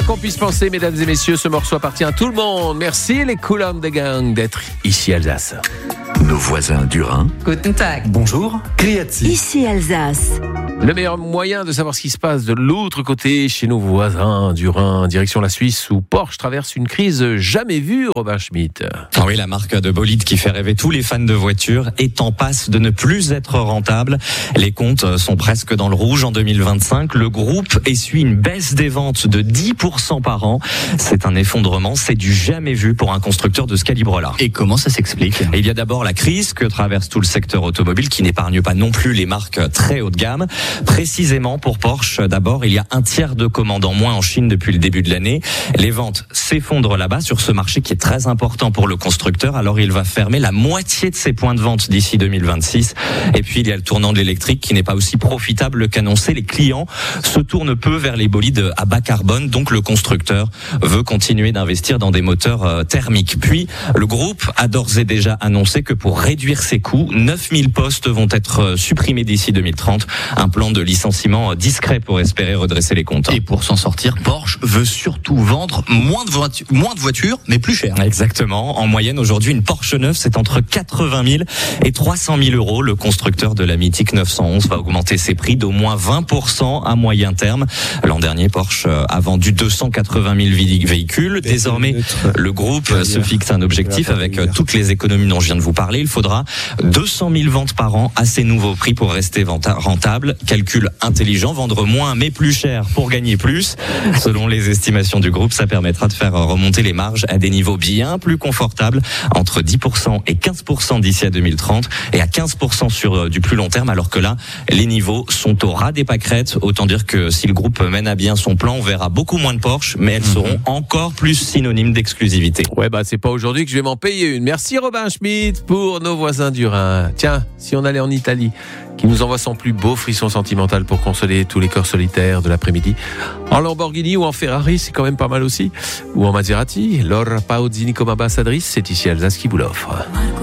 qu'on puisse penser, mesdames et messieurs, ce morceau appartient à tout le monde. Merci les Cool Hommes de Gang d'être ici Alsace. Nos voisins du Rhin. Guten Tag. Bonjour, Criati. Ici Alsace. Le meilleur moyen de savoir ce qui se passe de l'autre côté, chez nos voisins du Rhin, direction la Suisse, où Porsche traverse une crise jamais vue, Robin Schmitt. Ah oui, la marque de bolide qui fait rêver tous les fans de voitures est en passe de ne plus être rentable. Les comptes sont presque dans le rouge en 2025. Le groupe essuie une baisse des ventes de 10% par an. C'est un effondrement, c'est du jamais vu pour un constructeur de ce calibre-là. Et comment ça s'explique ? Il y a d'abord la crise que traverse tout le secteur automobile qui n'épargne pas non plus les marques très haut de gamme. Précisément pour Porsche, d'abord, il y a un tiers de commandes en moins en Chine depuis le début de l'année. Les ventes s'effondrent là-bas sur ce marché qui est très important pour le constructeur. Alors il va fermer la moitié de ses points de vente d'ici 2026. Et puis il y a le tournant de l'électrique qui n'est pas aussi profitable qu'annoncé. Les clients se tournent peu vers les bolides à bas carbone. Donc le constructeur veut continuer d'investir dans des moteurs thermiques. Puis le groupe a d'ores et déjà annoncé que pour réduire ses coûts, 9000 postes vont être supprimés d'ici 2030. Un plan de licenciement discret pour espérer redresser les comptes. Et pour s'en sortir, Porsche veut surtout vendre moins de voitures, mais plus cher. Exactement. En moyenne, aujourd'hui, une Porsche neuve, c'est entre 80 000 et 300 000 euros. Le constructeur de la mythique 911 va augmenter ses prix d'au moins 20% à moyen terme. L'an dernier, Porsche a vendu 280 000 véhicules. Désormais, le groupe se fixe un objectif avec toutes les économies dont je viens de vous parler. Il faudra 200 000 ventes par an à ces nouveaux prix pour rester rentable. Calcul intelligent, vendre moins mais plus cher pour gagner plus. Selon les estimations du groupe, ça permettra de faire remonter les marges à des niveaux bien plus confortables, entre 10% et 15% d'ici à 2030 et à 15% sur du plus long terme, alors que là, les niveaux sont au ras des pâquerettes. Autant dire que si le groupe mène à bien son plan, on verra beaucoup moins de Porsche, mais elles seront encore plus synonymes d'exclusivité. Ouais, c'est pas aujourd'hui que je vais m'en payer une. Merci Robin Schmitt pour nos voisins du Rhin. Tiens, si on allait en Italie, qui nous envoie son plus beau frisson sentimental pour consoler tous les cœurs solitaires de l'après-midi. En Lamborghini ou en Ferrari, c'est quand même pas mal aussi. Ou en Maserati. Laura Pausini comme ambassadrice, c'est ici Alsace qui vous l'offre.